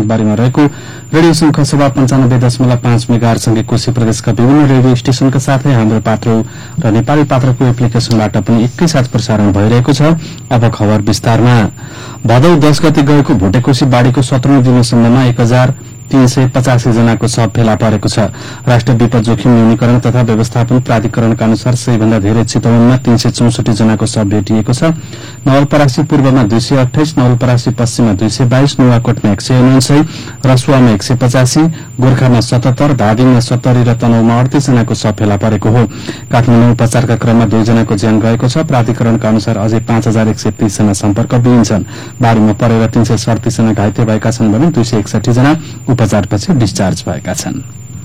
खालबारीमा रहेको रेडियो शंखसभा 95.5 मेगाहर्जसँगै कोशी प्रदेशका विभिन्न रेडियो स्टेशनका साथै हाम्रो पात्रो र नेपाली पात्रको एप्लिकेशनबाट पनि एकैसाथ प्रसारण भइरहेको छ। अब खबर विस्तारमा। भदौ 10 गते गएको भुटेकोशी बाढ़ीको 17औं दिनसम्ममा 1385 जनाको शव फेला परेको छ। राष्ट्रिय विपद जोखिम न्यूनीकरण तथा व्यवस्थापन प्राधिकरणका अनुसार सबैभन्दा धेरै चितवनमा 364 जनाको शव भेटिएको छ। नवलपरासी पूर्वमा 228, नवलपरासी पश्चिममा 222, नुवाकोटमा 199, रसुवामा 185, गोर्खामा 77, धादिङमा 70 र तनहुमा 38 जनाको शव फेला परेको हो। काठमाडौँ उपचारका क्रममा 2 जनाको ज्यान गएको छ। प्राधिकरणका अनुसार अझै 5130 जना सम्पर्कविहीन छन्। बाढ़ीमा परेर 337 जना घाइते भएका छन् भने 261 जना उपचारपछि डिस्चार्ज भएका छन्।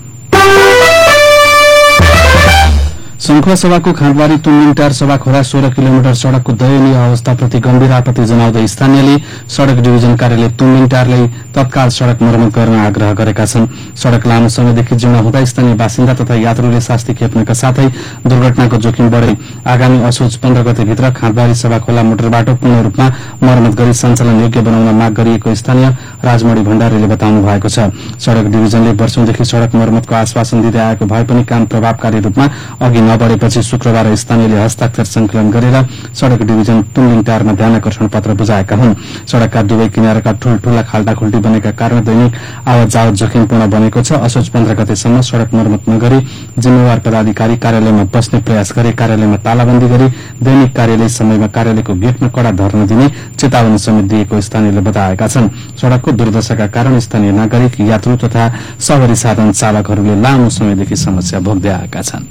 संखुवासभाको खाँदबारी तुङलिङटार सभाखोला 16 किलोमिटर सड़कको दयनीय अवस्थाप्रति गम्भीर आपत्ति जनाउँदै स्थानीयले सड़क डिभिजन कार्यालय तुङलिङटारले तत्काल सड़क मर्मत गर्न आग्रह गरेका छन्। सड़क लामो समयदेखि जीर्ण हुँदा स्थानीय बासिन्दा तथा यात्रुले शास्ति खेप्नका साथै दुर्घटनाको जोखिम बढे। आगामी असोज 15 गतेभित्र खाँदबारी सभाखोला मोटरबाटो पूर्ण रूपमा मर्मत गरी सञ्चालन योग्य बनाउन माग गरिएको स्थानीय राजमणि भण्डारीले बताउनु भएको छ। सड़क डिभिजनले वर्षौंदेखि सड़क मर्मतको आश्वासन दिँदै आएको भए पनि काम प्रभावकारी रूपमा अघि नबढेपछि शुक्रबार स्थानीयले हस्ताक्षर संकलन गरेर सड़क डिभिजन तुङलिङटारमा ध्यानकर्षण पत्र बुझाएका हुन्। सड़कका दुवै किनारका ठूल्ठूला खाल्टाखुल्टी बनेका कारण दैनिक आवत जावत जोखिमपूर्ण बनेको छ। असोज 15 गतेसम्म सड़क मर्मत नगरी जिम्मेवार पदाधिकारी कार्यालयमा बस्ने प्रयास गरे कार्यालयमा तालाबन्दी गरी दैनिक कार्यालय समयमा कार्यालयको गेटमा कड़ा धर्ना दिने चेतावनी समेत दिएको स्थानीयले बताएका छन्। सड़कको दुर्दशाका कारण स्थानीय नागरिक, यात्रु तथा सवारी साधन चालकहरूले लामो समयदेखि समस्या भोग्दै आएका छन्।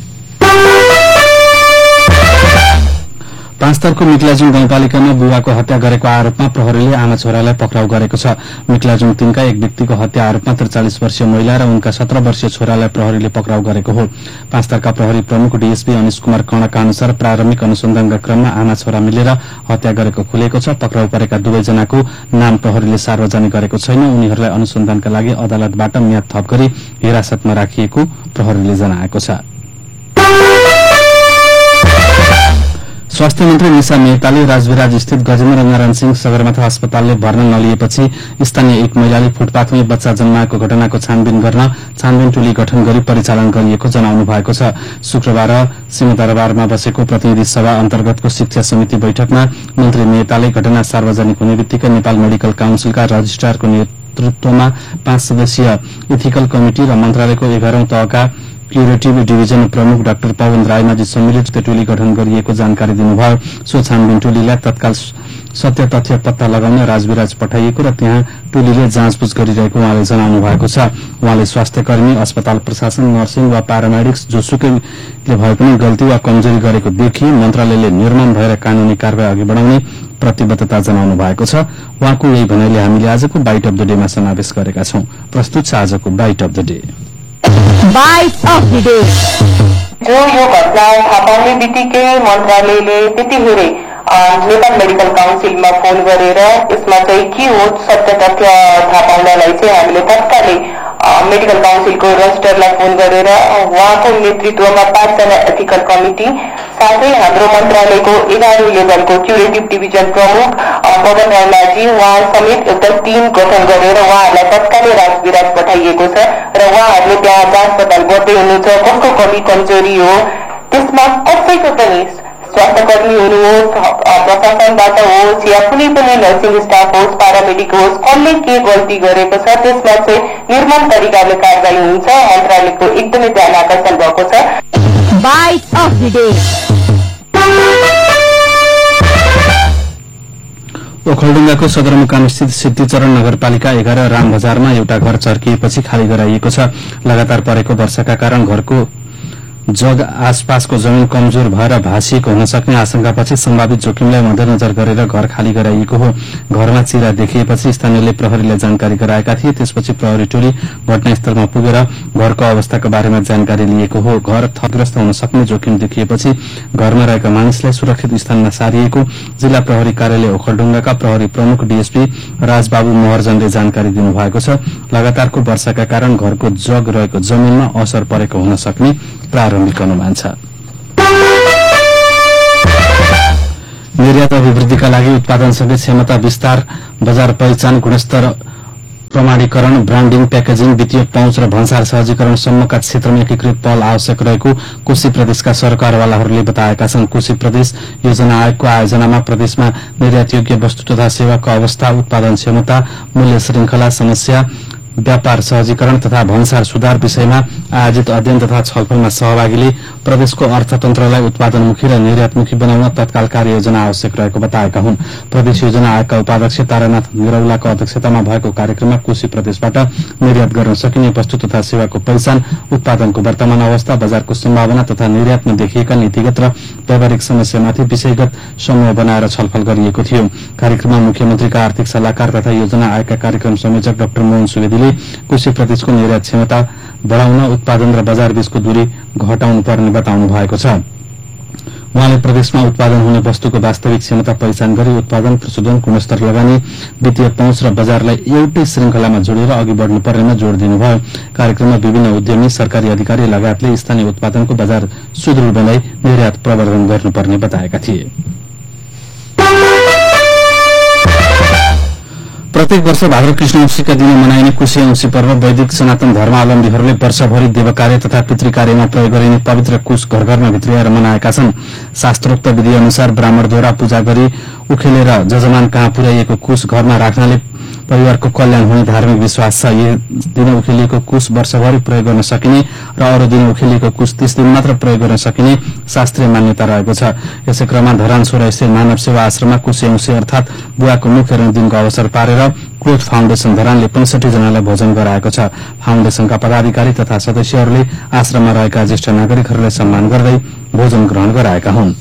पाँचथरको मिक्लाजुङ गाउँपालिकामा बुवाको हत्या गरेको आरोपमा प्रहरीले आमा छोरालाई पक्राउ गरेको छ। मिक्लाजुङ 3 का एक व्यक्तिको हत्या आरोपमा 43 वर्षीय महिला र उनका 17 वर्षीय छोरालाई प्रहरीले पक्राउ गरेको हो। पाँचथरका प्रहरी प्रमुख डीएसपी अनिश कुमार कर्णका अनुसार प्रारम्भिक अनुसन्धानका क्रममा आमा छोरा मिलेर हत्या गरेको खुलेको छ। पक्राउ परेका दुवैजनाको नाम प्रहरीले सार्वजनिक गरेको छैन। उनीहरूलाई अनुसन्धानका लागि अदालतबाट म्याद थप गरी हिरासतमा राखिएको प्रहरीले जनाएको छ। स्वास्थ्य मन्त्री निशा मेहताले राजविराज स्थित गजेन्द्र नारायण सिंह सगरमाथा अस्पतालले भर्ना नलिएपछि स्थानीय एक महिलाले फुटपाथमै बच्चा जन्माएको घटनाको छानबिन गर्न छानबिन टोली गठन गरी परिचालन गरिएको जनाउनु भएको छ। शुक्रबार सिंहदरबारमा बसेको प्रतिनिधि सभा अन्तर्गतको शिक्षा समिति बैठकमा मन्त्री मेहताले घटना सार्वजनिक हुने बित्तिकै नेपाल मेडिकल काउन्सिलका रजिस्ट्रारको नेतृत्वमा 5 सदस्यीय इथिकल कमिटी र मन्त्रालयको 11औं तहका क्युरेटिभ डिभिजन प्रमुख डाक्टर पवन रायमाझी सम्मिलित टोली गठन गरिएको जानकारी दिनुभयो। सो छानबिन टोलीलाई तत्काल सत्य तथ्य पत्ता लगाउन राजविराज पठाइएको र त्यहाँ टोलीले जाँचबुझ गरिरहेको उहाँले जनाउनु भएको छ। उहाँले स्वास्थ्यकर्मी, अस्पताल प्रशासन, नर्सिङ वा प्यारामेडिक्स जोसुकैले भए पनि गल्ती वा कमजोरी गरेको देखिए मन्त्रालयले निर्माण भएर कानूनी कारबाही अघि बढाउने प्रतिबद्धता जनाउनु भएको छ। उहाँको यही भनाइले हामीले आजको बाइट अफ द डेमा समावेश गरेका छौं। प्रस्तुत छ आजको bite of the day. Bite of the day. जो यो घटना थाहा पाउने बित्तिकै मन्त्रालयले त्यतिखेरै नेपाल मेडिकल काउन्सिलमा फोन गरेर यसमा चाहिँ के हो सत्य तथ्य थाहा पाउनलाई चाहिँ हामीले तत्कालै मेडिकल काउन्सिलको रजिस्ट्रारलाई फोन गरेर उहाँको नेतृत्वमा 5 जना एथिकल कमिटी साथै हाम्रो मन्त्रालयको 11 लेभलको क्युरेटिभ डिभिजन प्रमुख पवन रायमाझी उहाँ समेत एउटा टिम गठन गरेर उहाँहरूलाई तत्कालै राजविराज पठाइएको छ र उहाँहरूले त्यहाँ जाँच पडताल गर्दै हुनुहुन्छ। कस्तो कमी कमजोरी हो त्यसमा कसैको पनि स्वास्थ्यकर्मी हुनुहोस्, प्रशासनबाट होस् या कुनै पनि नर्सिङ स्टाफ होस्, प्यारामेडिक होस्, कसले के गल्ती गरेको छ त्यसमा चाहिँ निर्मल तरिकाले कारबाही हुन्छ। मन्त्रालयको एकदमै ध्यान आकर्षण भएको छ। Bite of the day. ओखलढुङ्गाको सदरमुकाम स्थित सिद्धिचरण नगरपालिका 11 राम बजारमा एउटा घर चर्किएपछि खाली गराइएको छ। लगातार परेको वर्षाका कारण घरको जग आसपासको जमिन कमजोर भएर भाँसिएको हुन सक्ने आशंकापछि सम्भावित जोखिमलाई मध्यनजर गरेर घर खाली गराइएको हो। घरमा चिरा देखिएपछि स्थानीयले प्रहरीलाई जानकारी गराएका थिए। त्यसपछि प्रहरी टोली घटनास्थलमा पुगेर घरको अवस्थाको बारेमा जानकारी लिएको हो। घर क्षतिग्रस्त हुन सक्ने जोखिम देखिएपछि घरमा रहेका मानिसलाई सुरक्षित स्थानमा सारिएको जिल्ला प्रहरी कार्यालय ओखलढुङ्गाका प्रहरी प्रमुख डीएसपी राजबाबु महर्जनले जानकारी दिनुभएको छ। लगातारको वर्षाका कारण घरको जग रहेको जमिनमा असर परेको हुन सक्ने प्रारम्भिक अनुमान छ। निर्यात अभिवृद्धिका लागि उत्पादनसँगै क्षमता विस्तार, बजार पहिचान, गुणस्तर प्रमाणीकरण, ब्रान्डिङ, प्याकेजिङ, वित्तीय पहुँच र भन्सार सहजीकरण सम्मका क्षेत्रमा एकीकृत पहल आवश्यक रहेको कोशी प्रदेशका सरकारवालाहरूले बताएका छन्। कोशी प्रदेश योजना आयोगको आयोजनामा प्रदेशमा निर्यातयोग्य वस्तु तथा सेवाको अवस्था, उत्पादन क्षमता, मूल्य श्रृंखला समस्या, व्यापार सहजीकरण तथा भन्सार सुधार विषयमा आयोजित अध्ययन तथा छलफलमा सहभागीले प्रदेशको अर्थतन्त्रलाई उत्पादनमुखी र निर्यातमुखी बनाउन तत्काल कार्ययोजना आवश्यक रहेको बताएका हुन्। प्रदेश योजना आयोगका उपाध्यक्ष तारानाथ निरौलाको अध्यक्षतामा भएको कार्यक्रममा कोशी प्रदेशबाट निर्यात गर्न सकिने वस्तु तथा सेवाको पहिचान, उत्पादनको वर्तमान अवस्था, बजारको सम्भावना तथा निर्यातमा देखिएका नीतिगत र व्यावहारिक समस्यामाथि विषयगत समूह बनाएर छलफल गरिएको थियो। कार्यक्रममा मुख्यमन्त्रीका आर्थिक सल्लाहकार तथा योजना आयोगका कार्यक्रम संयोजक डाक्टर मोहन सुवेदीले कोशी प्रदेशको निर्यात क्षमता बढ़ाउन, उत्पादन र बजार बीचको दूरी घटाउनु पर्ने बताउनु भएको छ। उहाँले प्रदेशमा उत्पादन हुने वस्तुको वास्तविक क्षमता पहिचान गरी उत्पादन, प्रशोधन, गुणस्तर लगानी, वित्तीय पहुँच र बजारलाई एउटै श्रृंखलामा जोडेर अघि बढ़नु पर्नेमा जोड़ दिनुभयो। कार्यक्रममा विभिन्न उद्यमी, सरकारी अधिकारी लगायतले स्थानीय उत्पादनको बजार सुदृढ़ बनाई निर्यात प्रवर्धन गर्नुपर्ने बताएका थिए। प्रत्येक वर्ष भाद्र कृष्ण औँसीका दिन मनाइने कोशी औँसी पर्व वैदिक सनातन धर्मावलम्बीहरूले वर्षभरि देवकार्य तथा पितृकार्यमा प्रयोग गरिने पवित्र कुश घर घरमा भित्रिएर मनाएका छन्। शास्त्रोक्त विधि अनुसार ब्राह्मणद्वारा पूजा गरी उखेलेर जजमान कहाँ पुर्याइएको कुश घरमा राख्नाले परिवारको कल्याण हुने धार्मिक विश्वास छ। यस दिन उखेलिएको कुश वर्षभरि प्रयोग गर्न सकिने र अरू दिन उखेलिएको कुश 30 दिन मात्र प्रयोग गर्न सकिने शास्त्रीय मान्यता रहेको छ। यसै क्रममा धरानसोरा स्थित मानव सेवा आश्रममा कोशी औँसी अर्थात बुवाको मुख हेर्ने दिनको अवसर पारेर क्लोथ फाउन्डेशन धरानले 65 जनालाई भोजन गराएको छ। फाउन्डेशनका पदाधिकारी तथा सदस्यहरूले आश्रममा रहेका ज्येष्ठ नागरिकहरूलाई सम्मान गर्दै भोजन ग्रहण गराएका हुन्।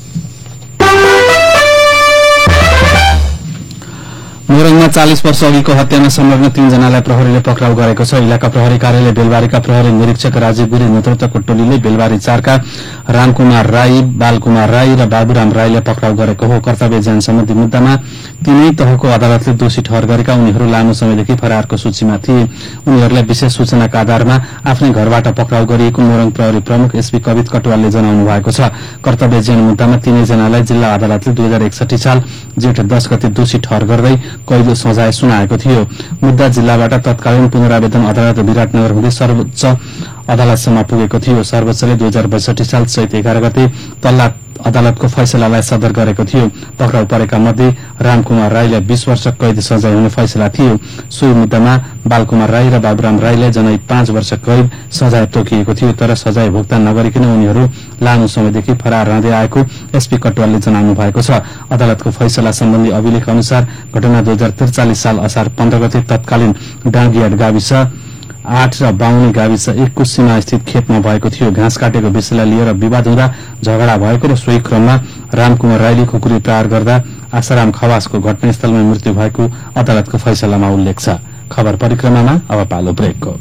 मोरङमा 40 वर्ष अघिको हत्यामा संलग्न 3 जनालाई प्रहरीले पक्राउ गरेको छ। इलाका प्रहरी कार्यालय बेलबारीका प्रहरी निरीक्षक राजीव गुरी नेतृत्वको टोलीले बेलबारी 4 का रामकुमार राई, बालकुमार राई र बाबुराम राईलाई पक्राउ गरेको हो। कर्तव्य ज्यान सम्बन्धी मुद्दामा तीनै तहको अदालतले दोषी ठहर गरेका उनीहरू लामो समयदेखि फरारको सूचीमा थिए। उनीहरूलाई विशेष सूचनाका आधारमा आफ्नै घरबाट पक्राउ गरिएको मोरङ प्रहरी प्रमुख एसपी कवित कटुवालले जनाउनु भएको छ। कर्तव्य ज्यान मुद्दामा तीनै जनालाई जिल्ला अदालतले 2061 साल जेठ 10 गते दोषी ठहर गर्दै कैद सजाय सुनाएको थियो। मुद्दा जिल्लाबाट तत्कालीन पुनरावेदन अदालत विराटनगर हुँदै सर्वोच्च अदालतसम्म पुगेको थियो। सर्वोच्चले 2062 साल चैत 11 गते तल्ला अदालतको फैसलालाई सदर गरेको थियो। पक्राउ परेका मध्ये रामकुमार राईलाई 20 वर्ष कैद सजाय हुने फैसला थियो। सोही मुद्दामा बालकुमार राई र बाबुराम राईलाई जनै 5 वर्ष कैद सजाय तोकिएको थियो। तर सजाय भुक्तान नगरिकन उनीहरू लामो समयदेखि फरार रहँदै आएको एसपी कटुवालले जनाउनु भएको छ। अदालतको फैसला सम्बन्धी अभिलेख अनुसार घटना 2043 साल असार 15 गते तत्कालीन डाँगियाट गाविस 8 र बाहुनी गाविस 1 को सीमा स्थित खेतमा भएको थियो। घाँस काटेको विषयलाई लिएर विवाद हुँदा झगडा भएको र सोही क्रममा रामकुमार राईले खुकुरी प्रहार गर्दा आसाराम खवासको घटनास्थलमा मृत्यु भएको अदालतको फैसलामा उल्लेख छ। खबर परिक्रमामा अब पालो ब्रेकको।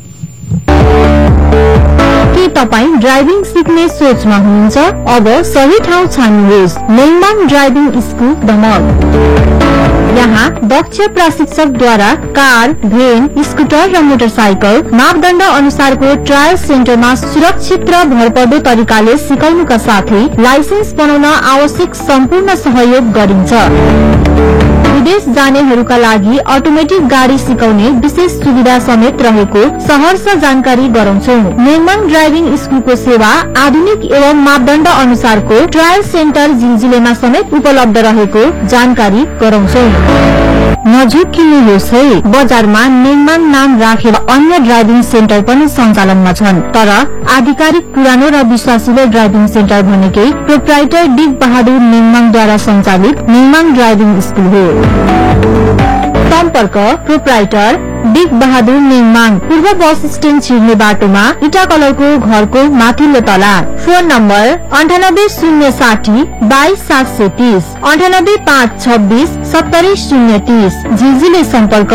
के तपाईँ ड्राइभिङ सिक्ने सोचमा हुनुहुन्छ? अब सही ठाउँ छान्नुहोस्। नेङमाङ ड्राइभिङ स्कुल दमक। यहाँ दक्ष प्रशिक्षकद्वारा कार, भ्यान, स्कुटर र मोटरसाइकल मापदण्ड अनुसारको ट्रायल सेन्टरमा सुरक्षित र भरपर्दो तरिकाले सिकाउनुका साथै लाइसेन्स बनाउन आवश्यक सम्पूर्ण सहयोग गरिन्छ। विदेश जानेहरूका लागि अटोमेटिक गाडी सिकाउने विशेष सुविधा समेत रहेको सहर्ष जानकारी गराउँछौं। नेङमाङ ड्राइभिङ स्कुलको सेवा आधुनिक एवं मापदण्ड अनुसारको ट्रायल सेन्टर जिलजिलेमा समेत उपलब्ध रहेको जानकारी गराउँछौं। नझुक्किनुहोस् है, बजारमा नेङमाङ नाम राखेर अन्य ड्राइभिङ सेन्टर पनि सञ्चालनमा छन्। तर आधिकारिक पुरानो र विश्वासिलो ड्राइभिङ सेन्टर भनेकै प्रोप्राइटर डिग बहादुर नेङमाङद्वारा सञ्चालित नेङमाङ ड्राइभिङ स्कुल हो। सम्पर्क प्रोप्राइटर डिग बहादुर नेङमाङ, पूर्व बस स्ट्यान्ड छिर्ने बाटोमा इटा कलरको घरको माथिल्लो तला। Phone number 9806 22730, 98526 70030। झिलझिले सम्पर्क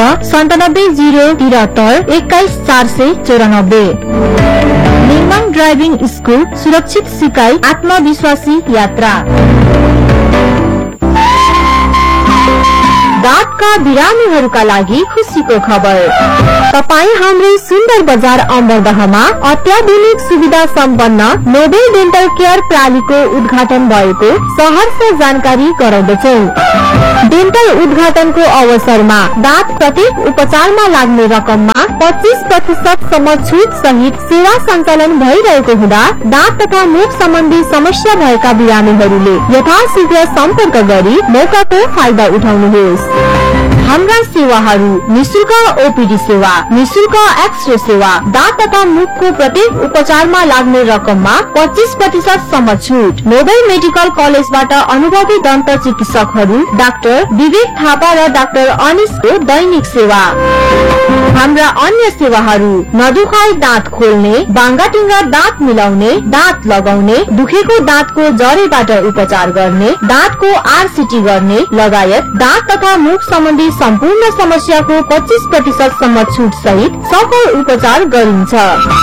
97073 21494। नेङमाङ ड्राइभिङ स्कुल, सुरक्षित सिकाइ, आत्मविश्वासी यात्रा। दाँतका बिरामीहरूका लागि खुसीको खबर। तपाईँ हाम्रै सुन्दर बजार अम्बरदहमा अत्याधुनिक सुविधा सम्पन्न नोबेल डेन्टल केयर प्रणालीको उद्घाटन भएको सहर्ष जानकारी गराउँदछौ। डेन्टल उद्घाटनको अवसरमा दाँत प्रत्येक उपचारमा लाग्ने रकममा 25% सम्म छुट सहित सेवा सञ्चालन भइरहेको हुँदा दाँत तथा मुख सम्बन्धी समस्या भएका बिरामीहरूले यथाशीघ्र सम्पर्क गरी मौकाको फाइदा उठाउनुहोस्। हाम्रा सेवाहरू निशुल्क ओपीडी सेवा, निशुल्क एक्सरे सेवा, दाँत तथा मुखको प्रत्येक उपचारमा लाग्ने रकममा 25% सम्म छुट। नोबेल मेडिकल कलेजबाट अनुभवी दन्त चिकित्सकहरू डाक्टर विवेक थापा र डाक्टर अनिसको दैनिक सेवा। हाम्रा अन्य सेवाहरू नदुखाई दाँत खोल्ने, बाङ्गाटुङ्गा दाँत मिलाउने, दाँत लगाउने, दुखेको दाँतको जरेबाट उपचार गर्ने, दाँतको आरसीटी गर्ने लगायत दाँत तथा मुख सम्बन्धी सम्पूर्ण समस्याको 25% सम्म छुट सहित सफल उपचार गरिन्छ।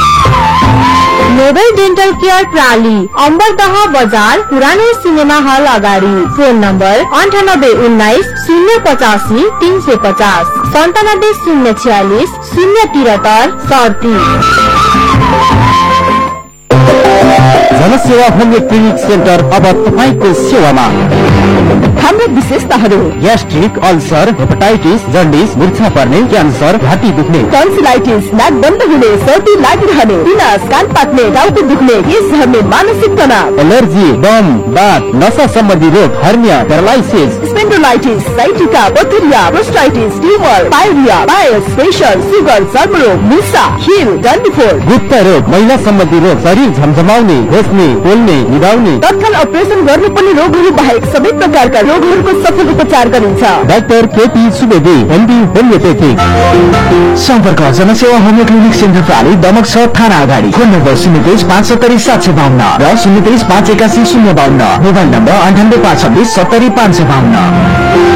नोबेल डेन्टल केयर प्रणाली अम्बरदह बजार पुरानो सिनेमा हल अगाडि। Phone number 9819 085 350 97 046 073 37। जनसेवा होमियो क्लिनिक सेन्टर अब तपाईको सेवामा। हाम्रो विशेषताहरू: ग्यास्ट्रिक, अल्सर, हेपाटाइटिस, जन्डिस, मूर्छा पर्ने, क्यान्सर, घाँटी दुख्ने, टन्सिलाइटिस, नाक बन्द हुने, सर्दी लागिरहने, पिनास, कान पाक्ने, टाउको दुख्ने, केश झर्ने, मानसिक तनाव, एलर्जी, दम, दाँत, नसा सम्बन्धी रोग, hernia, paralysis, स्पेन्डोलाइटिस, sciatica, bacteria, प्रोस्टाइटिस, tumour, पाइरिया, piles, pressure, sugar, चर्मरोग, मुसा, खिल, डन्डीफोर, गुप्त रोग, महिला सम्बन्धी रोग, शरीर झमझमाउने, घोच्ने, पोल्ने, निदाउने, तत्काल अपरेसन गर्नुपर्ने रोगहरू बाहेक सबै प्रकारका रोगहरूको सफल उपचार गरिन्छ। Doctor KP Subedi, MD homeopathic. सम्पर्क जनसेवा होमियो क्लिनिक सेन्टर प्रणाली दमक 6 थाना अगाडि। फोन नम्बर 023 570 752 र 023 581 052। Mobile number 98 526 70 552।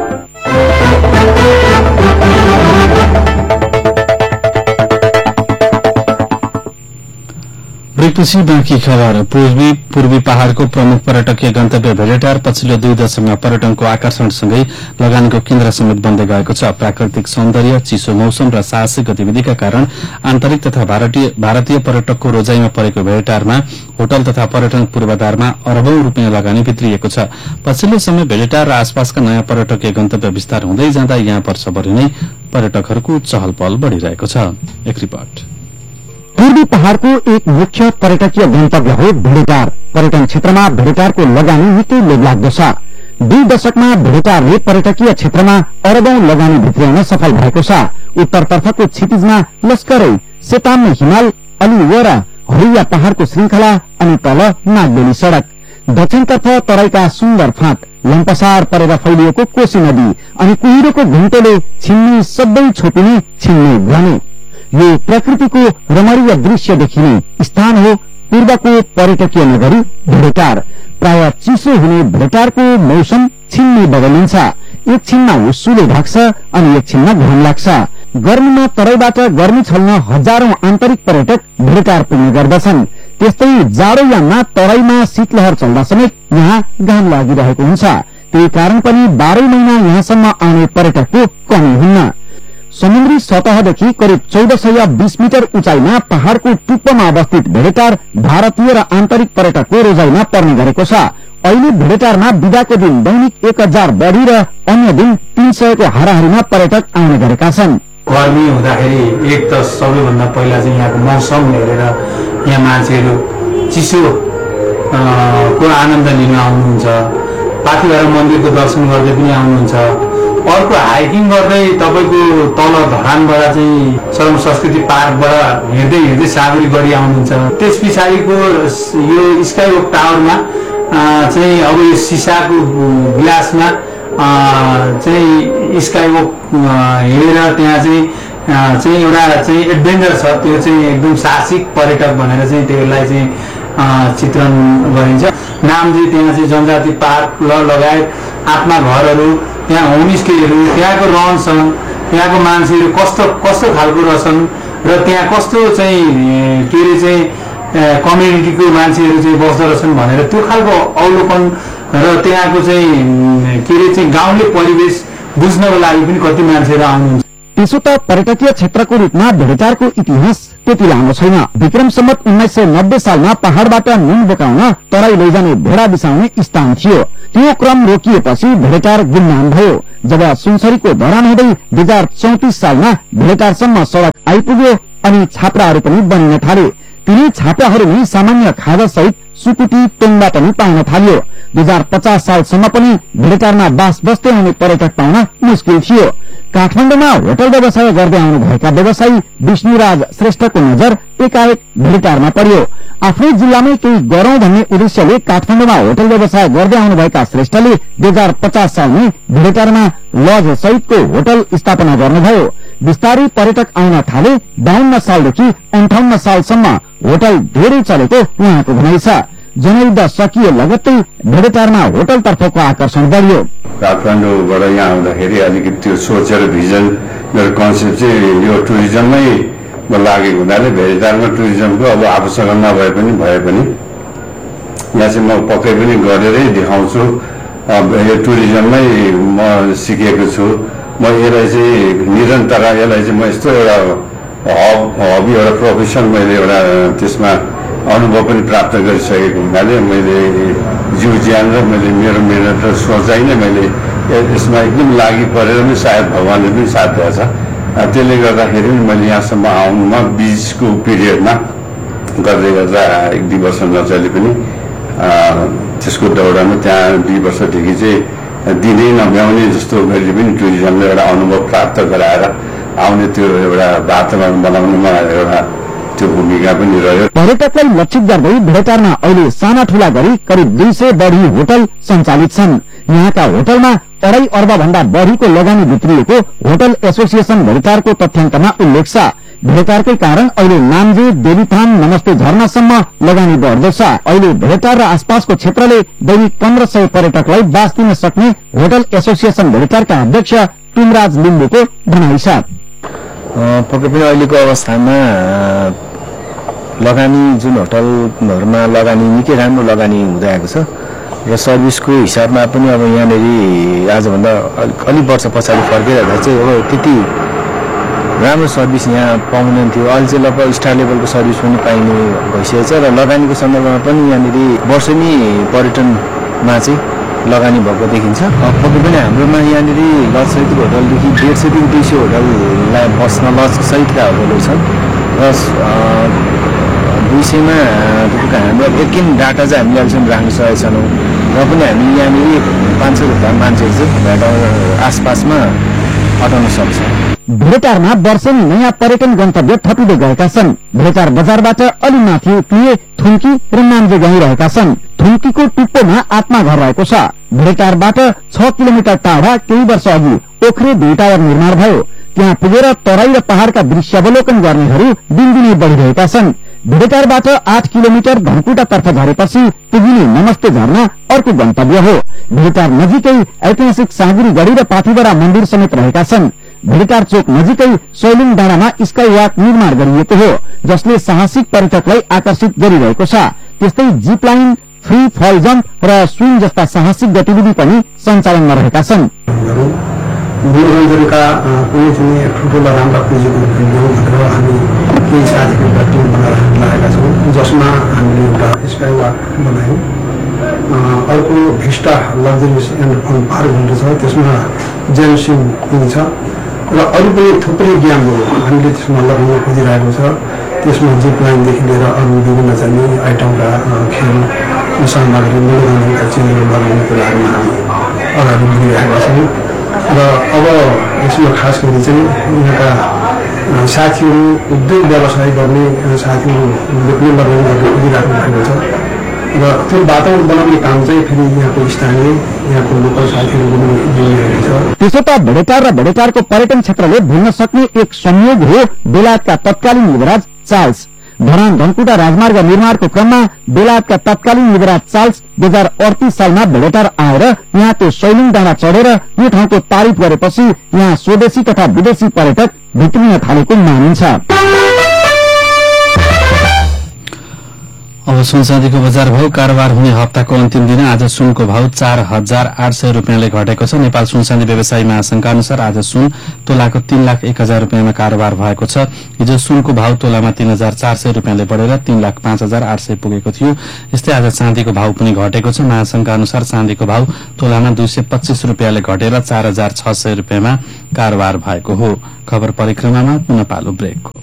ब्रेकपछि बाँकी खबर। पूर्वी पहाड़को प्रमुख पर्यटकीय गन्तव्य भेडेटार पछिल्लो 2 दशकमा पर्यटनको आकर्षणसँगै लगानीको केन्द्र समेत बन्दै गएको छ। प्राकृतिक सौन्दर्य, चिसो मौसम र साहसिक गतिविधिका कारण आन्तरिक तथा भारतीय पर्यटकको रोजाइमा परेको भेडेटारमा होटल तथा पर्यटन पूर्वाधारमा अरबौं रूपियाँ लगानी भित्रिएको छ। पछिल्लो समय भेडेटार र आसपासका नयाँ पर्यटकीय गन्तव्य विस्तार हुँदै जाँदा यहाँ वर्षभरि नै पर्यटकहरूको चहल पहल बढ़िरहेको छ। एक रिपोर्ट। पूर्वी पहाड़को एक मुख्य पर्यटकीय गन्तव्य हो भेडेटार। पर्यटन क्षेत्रमा भेडेटारको लगानी निकै लोभलाग्दो छ। 2 दशकमा भेडेटारले पर्यटकीय क्षेत्रमा अरबौं लगानी भित्र्याउन सफल भएको छ। उत्तरतर्फको क्षितिजमा लस्करै, सेताम्ने हिमाल, अलि वर हरिया पहाड़को श्रृंखला अनि तल नागबेली सड़क। दक्षिणतर्फ तराईका सुन्दर फाँट, लम्पसार परेर फैलिएको कोशी नदी अनि कुहिरोको घुम्टोले छिन्ने सबै छोपिने छिन्ने भने। यो प्रकृतिको रमणीय दृश्य देखिने स्थान हो पूर्वको पर्यटकीय नगरी भेडेटार। प्राय चिसो हुने भेडेटारको मौसम छिन्ने बदलिन्छ। एक छिनमा हुस्सुले ढाक्छ अनि एक छिनमा घाम लाग्छ। गर्मीमा तराईबाट गर्मी छल्न हजारौं आन्तरिक पर्यटक भेडेटार पुग्ने गर्दछन्। त्यस्तै जाडोयाममा तराईमा शीतलहर चल्दा समेत यहाँ घाम लागिरहेको हुन्छ। त्यही कारण पनि 12 महिना यहाँसम्म आउने पर्यटकको कमी हुन्न। समुद्री सतहदेखि करिब 1420 मिटर उचाइमा पहाड़को टुप्पोमा अवस्थित भेडेटार भारतीय र आन्तरिक पर्यटकको रोजाइमा पर्ने गरेको छ। अहिले भेडेटारमा बिदाको दिन दैनिक 1000 बढी र अन्य दिन 300 को हाराहारीमा पर्यटक आउने गरेका छन्। गर्मी हुँदाखेरि एक त सबैभन्दा पहिला चाहिँ यहाँको मौसम हेरेर यहाँ मान्छेहरू चिसो को आनन्द लिन आउनुहुन्छ। पाथिभरा मन्दिरको दर्शन गर्दै पनि आउनुहुन्छ। अर्को हाइकिङ गर्दै तपाईको तल धरानबाट चाहिँ सरम संस्कृति पार्कबाट हिँड्दै हिँड्दै सागुरी गढी आउनुहुन्छ। त्यस पछाडिको यो स्काई वक टावरमा चाहिँ अब यो सिसाको ग्लासमा चाहिँ स्काई वक हिँडेर त्यहाँ चाहिँ एउटा चाहिँ एडभेन्चर छ। त्यो चाहिँ एकदम साहसिक पर्यटक भनेर चाहिँ त्यसलाई चाहिँ चित्रण गरिन्छ। नाम चाहिँ त्यहाँ चाहिँ जनजाति पार्क लगायत आफ्ना घरहरू, त्यहाँ होमस्टेहरू, त्यहाँको रहन सहन, त्यहाँको मान्छेहरू कस्तो कस्तो खालको रहेछन् र त्यहाँ कस्तो चाहिँ के अरे चाहिँ कम्युनिटीको मान्छेहरू चाहिँ बस्दो रहेछन् भनेर त्यो खालको अवलोकन र त्यहाँको चाहिँ के अरे चाहिँ गाउँले परिवेश बुझ्नको लागि पनि कति मान्छेहरू आउनुहुन्छ। त्यसो त पर्यटकीय क्षेत्रको रूपमा भेडेटारको इतिहास त्यति लामो छैन। विक्रम सम्वत 1990 सालमा पहाड़बाट नुन बोकाउन तराई लैजाने भेडा बिसाउने स्थान थियो। त्यो क्रम रोकिएपछि भेडेटार गुमनाम भयो। जब सुनसरीको धरान हुँदै 2034 सालमा भेडेटारसम्म सड़क आइपुग्यो अनि छाप्राहरू पनि बनिन थाले। तिनी छाप्राहरू नै सामान्य खाजा सहित सुकुटी टोङबा पनि पाउन थाल्यो। 2050 सालसम्म पनि भेडेटारमा बास बस्दै आउने पर्यटक पाउन मुस्किल थियो। काठमाडौँमा होटल व्यवसाय गर्दै आउनु भएका व्यवसायी विष्णुराज श्रेष्ठको नजर एकाएक भेडेटारमा पर्यो। आफ्नै जिल्लामै केही गरौं भन्ने उद्देश्यले काठमाडौँमा होटल व्यवसाय गर्दै आउनुभएका श्रेष्ठले 2050 सालमै भेडेटारमा लज सहितको होटल स्थापना गर्नुभयो। बिस्तारै पर्यटक आउन थाले। 52 सालदेखि 58 सालसम्म होटल धेरै चलेको उहाँको भनाइ छ। जनयुद्ध सकिए लगत्तै भेडेटारमा होटल तर्फको आकर्षण बढ्यो। काठमाडौँबाट यहाँ आउँदाखेरि अलिकति त्यो सोचेर भिजन मेरो कन्सेप्ट चाहिँ यो टुरिज्ममै लागेको हुनाले भेडेटारमा टुरिज्मको अब आवश्यक नभए पनि यहाँ चाहिँ म पक्कै पनि गरेरै देखाउँछु। यो टुरिज्ममै म सिकेको छु। म यसलाई चाहिँ निरन्तर यसलाई चाहिँ म यस्तो एउटा हबी एउटा प्रोफेसन मैले एउटा त्यसमा अनुभव पनि प्राप्त गरिसकेको हुनाले मैले जीव ज्यान र मैले मेरो मेहनत र सोचाइ नै मैले यसमा एकदम लागि परेर पनि सायद भगवानले पनि साथ दिएछ। त्यसले गर्दाखेरि मैले यहाँसम्म आउनुमा बीचको पिरियडमा गर्दै गर्दा 1-2 वर्ष नचले पनि त्यसको दौडानमा त्यहाँ 2 वर्षदेखि चाहिँ दिनै नभ्याउने जस्तो मैले पनि टुरिज्मले एउटा अनुभव प्राप्त गराएर आउने त्यो एउटा वातावरण बनाउनुमा एउटा त्यो भूमिका पनि रह्यो। पर्यटकलाई लक्षित गर्दै भेडेटारमा अहिले साना ठूला गरी करिब 200 बढी होटल सञ्चालित छन्। यहाँका होटलमा 2.5 अर्ब भन्दा बढीको लगानी भित्रिएको होटल एसोसिएसन भेडेटारको तथ्याङ्कमा उल्लेख छ। भेडेटारकै कारण अहिले नाम्जे, देवीथान, नमस्ते झरनासम्म लगानी बढ्दैछ। अहिले भेडेटार र आसपासको क्षेत्रले दैनिक 1500 पर्यटकलाई बास दिन सक्ने होटल एसोसिएसन भेडेटारका अध्यक्ष तुमराज लिम्बुको भनाइ छ। पक्कै पनि अहिलेको अवस्थामा लगानी जुन होटलहरूमा लगानी निकै राम्रो लगानी हुँदै आएको छ र सर्भिसको हिसाबमा पनि अब यहाँनिर आजभन्दा अलिक वर्ष पछाडि फर्किरहँदा चाहिँ अब त्यति राम्रो सर्भिस यहाँ पाउँदैन थियो। अहिले चाहिँ लगभग स्टार लेभलको सर्भिस पनि पाइने भइसकेको छ र लगानीको सन्दर्भमा पनि यहाँनिर वर्षेनी पर्यटनमा चाहिँ लगानी भएको देखिन्छ। पक्कै पनि हाम्रोमा यहाँनिर लज सहितको होटलदेखि 150 देखि 200 होटललाई बस्न लज सहितका होटलहरू छन् र 200मा तपाईँको हाम्रो एकिन डाटा चाहिँ हामीले अहिलेसम्म राख्न सकेका छैनौँ र पनि हामी यहाँनिर 500 भन्दा मान्छेहरू चाहिँ भेडेटार आसपासमा अटाउन सक्छ। भेडेटारमा वर्षेनी नयाँ पर्यटन गन्तव्य थपिँदै गएका छन्। भेडेटार बजारबाट अलि माथि उत्रिए थुम्की र नाम्जे गइरहेका छन्। थुम्कीको टुप्पोमा आत्माघर रहेको छ। भेडेटारबाट 6 किलोमिटर टाढा केही वर्ष अघि ओख्रे 2 टावर निर्माण भयो। त्यहाँ पुगेर तराई र पहाड़का दृश्यावलोकन गर्नेहरू दिनदिनै बढ़िरहेका छन्। भेडेटारबाट 8 किलोमिटर धनकुटातर्फ झरेपछि पुगिने नमस्ते झरना अर्को गन्तव्य हो। भेडेटार नजिकै ऐतिहासिक साँगुरी गढी र पाथिभरा मन्दिर समेत रहेका छन्। भेडेटार चोक नजिकै सोइलिङ डाँडामा स्काई वाक निर्माण गरिएको हो, जसले साहसिक पर्यटकलाई आकर्षित गरिरहेको छ। त्यस्तै जिप लाइन, फ्री फल जम्प र स्विङ जस्ता साहसिक गतिविधि पनि सञ्चालनमा रहेका छन्। मनोरञ्जनका कुनै चाहिँ ठुल्ठुला राम्रा प्रोजेक्टहरू भनेर हामी केही साथीको एउटा टिम बनाएर लागेका छौँ, जसमा हामीले एउटा स्काई वाक बनायौँ। अर्को Vista luxurious and fun park भन्ने छ, त्यसमा जेन्सिङ छ र अरू पनि थुप्रै गेमहरू हामीले त्यसमा लगाउन खोजिरहेको छ। त्यसमा जिप लाइनदेखि लिएर अरू विभिन्न चाहिने आइटमका खेल सामग्री मनोरञ्जनका चिजहरू लगाउनको लागि हामी अगाडि बढिरहेका छौँ। र अब यसमा खास गरी चाहिँ यहाँका साथीहरू उद्योग व्यवसाय गर्ने साथीहरूले पनि लगाउन गर्न खोजिराख्नु भएको छ र त्यो वातावरण बनाउने काम चाहिँ फेरि यहाँको स्थानीय यहाँको लोकल साथीहरू पनि गरिरहेको छ। त्यसो त भेडेटार र भेडेटारको पर्यटन क्षेत्रले भुल्न सक्ने एक संयोग हो बेलायतका तत्कालीन युवराज चार्ल्स। धरान धनकुटा राजमार्ग निर्माणको क्रममा बेलायतका तत्कालीन युवराज चार्ल्स 2038 सालमा भेडेटार आएर यहाँको सोइलिङ डाँडा चढेर यो ठाउँको तारिफ गरेपछि यहाँ स्वदेशी तथा विदेशी पर्यटक भित्रिन थालेको मानिन्छ। अब सुन चाँदीको बजार भाव कारोबार हुने हप्ताको अन्तिम दिन आज सुनको भाव 4,800 रुपियाँले घटेको छ। नेपाल सुन चाँदी व्यवसायी महासंघका अनुसार आज सुन तोलाको 3,01,000 रुपियाँमा कारोबार भएको छ। हिजो सुनको भाव तोलामा 3,400 रुपियाँले बढेर 3,05,800 पुगेको थियो। यस्तै आज चाँदीको भाव पनि घटेको छ। महासंघका अनुसार चाँदीको भाव तोलामा 225 रुपियाँले घटेर 4,600 रुपियाँमा कारोबार भएको हो। खबर परिक्रमामा पुनः पालो ब्रेकको।